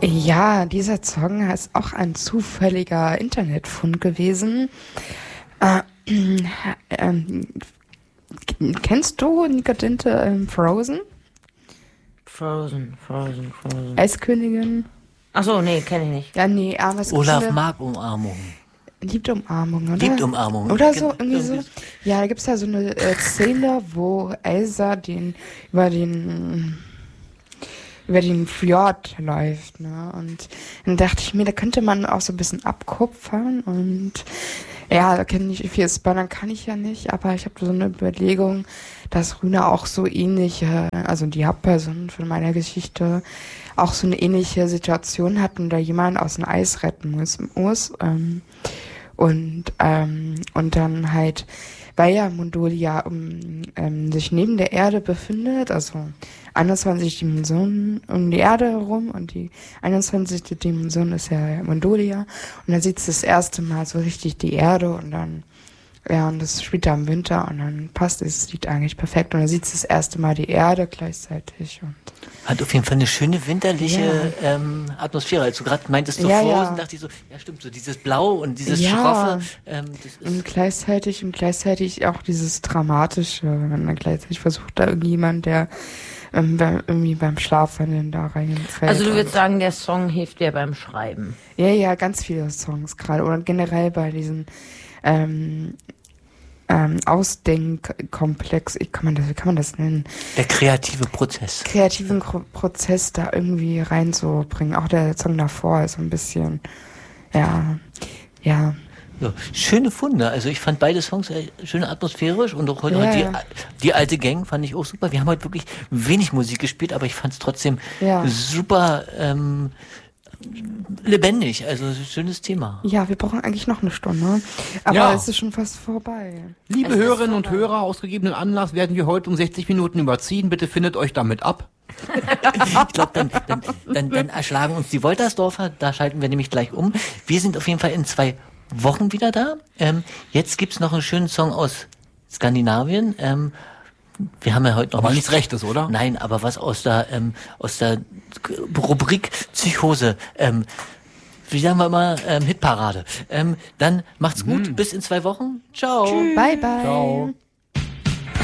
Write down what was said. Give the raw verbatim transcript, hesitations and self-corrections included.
Ja, dieser Song ist auch ein zufälliger Internetfund gewesen. Äh, ähm, kennst du Nicodinte ähm, Frozen? Frozen, Frozen, Frozen. Eiskönigin? Ach so, nee, kenne ich nicht. Ja, nee, aber es Olaf eine, mag Umarmung. Liebt Umarmung, oder? Liebt Umarmung. Oder so, irgendwie so. Ja, da gibt's ja so eine äh, Szene, wo Elsa den über den über den Fjord läuft, ne? Und dann dachte ich mir, da könnte man auch so ein bisschen abkupfern und ja, da kann ich viel spoilern kann ich ja nicht, aber ich habe so eine Überlegung, dass Rühne auch so ähnliche, also die Hauptperson von meiner Geschichte, auch so eine ähnliche Situation hat und da jemand aus dem Eis retten muss, muss ähm, und ähm, und dann halt, weil ja Mondolia um, ähm, sich neben der Erde befindet, also einundzwanzig Dimensionen um die Erde herum und die einundzwanzigste Dimension ist ja Mondolia und dann sieht es das erste Mal so richtig die Erde und dann, ja, und das spielt da im Winter und dann passt es, sieht eigentlich perfekt und dann sieht es das erste Mal die Erde gleichzeitig und hat auf jeden Fall eine schöne winterliche ja. ähm, Atmosphäre. Als du gerade meintest, so ja, Frozen, ja. dachte ich so, ja stimmt, so dieses Blau und dieses ja. Schroffe. Ähm, das ist und gleichzeitig und gleichzeitig auch dieses Dramatische, wenn man gleichzeitig versucht, da irgendjemand, der ähm, bei, irgendwie beim Schlafwandeln da reinfällt. Also du würdest sagen, der Song hilft dir beim Schreiben? Ja, ja, ganz viele Songs gerade oder generell bei diesen ähm, ähm, Ausdenkkomplex, wie kann man das, wie kann man das nennen? Der kreative Prozess. Kreativen Kro- Prozess da irgendwie reinzubringen. Auch der Song davor ist so ein bisschen, ja, ja. Ja, schöne Funde. Also ich fand beide Songs äh, schön atmosphärisch und auch heute Ja, die, ja. die alte Gang fand ich auch super. Wir haben heute wirklich wenig Musik gespielt, aber ich fand es trotzdem Ja. super ähm, lebendig. Also schönes Thema. Ja, wir brauchen eigentlich noch eine Stunde. Aber Ja. es ist schon fast vorbei. Liebe Es ist Hörerinnen und vorbei. Hörer, aus gegebenen Anlass werden wir heute um sechzig Minuten überziehen. Bitte findet euch damit ab. Ich glaube, dann, dann, dann, dann erschlagen uns die Woltersdorfer. Da schalten wir nämlich gleich um. Wir sind auf jeden Fall in zwei Wochen wieder da. Ähm, jetzt gibt's noch einen schönen Song aus Skandinavien. Ähm, wir haben ja heute noch Aber nicht- nichts Rechtes, oder? Nein, aber was aus der ähm, aus der Rubrik Psychose. Ähm, wie sagen wir mal, ähm, Hitparade. Ähm, dann macht's gut. Bis in zwei Wochen. Ciao. Bye, bye. Ciao.